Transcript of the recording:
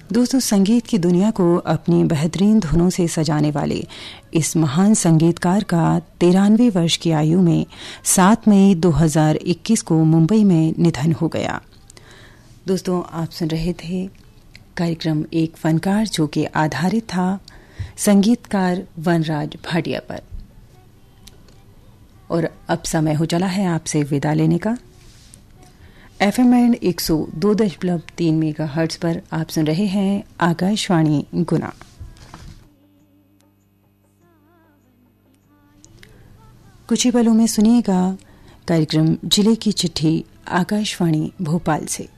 दोस्तों, संगीत की दुनिया को अपनी बेहतरीन धुनों से सजाने वाले इस महान संगीतकार का 93वें वर्ष की आयु में 7 मई 2021 को मुंबई में निधन हो गया। दोस्तों, आप सुन रहे थे कार्यक्रम एक फनकार जो कि आधारित था संगीतकार वनराज भाटिया पर। और अब समय हो चला है आपसे विदा लेने का। FM बैंड 102.3 मेगाहर्ट्ज पर आप सुन रहे हैं आकाशवाणी गुना। कुछ ही पलों में सुनिएगा कार्यक्रम जिले की चिट्ठी आकाशवाणी भोपाल से।